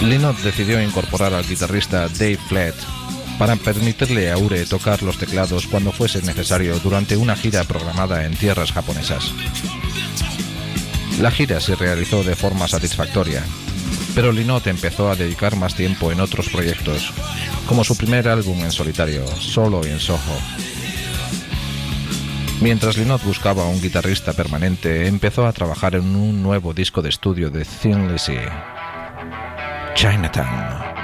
Lynott decidió incorporar al guitarrista Dave Flett para permitirle a Ure tocar los teclados cuando fuese necesario durante una gira programada en tierras japonesas. La gira se realizó de forma satisfactoria, pero Lynott empezó a dedicar más tiempo en otros proyectos, como su primer álbum en solitario, Solo in Soho. Mientras Lynott buscaba un guitarrista permanente, empezó a trabajar en un nuevo disco de estudio de Thin Lizzy, Chinatown.